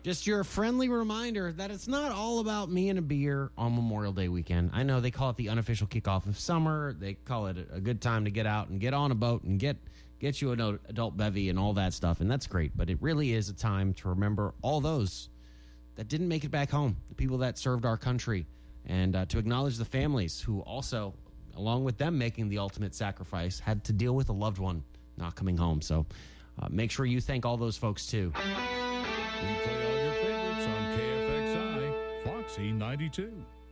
Just your friendly reminder that it's not all about me and a beer on Memorial Day weekend. I know they call it the unofficial kickoff of summer. They call it a good time to get out and get on a boat and get you an adult bevy and all that stuff, and that's great. But it really is a time to remember all those that didn't make it back home, the people that served our country, and to acknowledge the families who also, along with them making the ultimate sacrifice, had to deal with a loved one not coming home. So make sure you thank all those folks, too. We play all your favorites on KFXI, Foxy 92.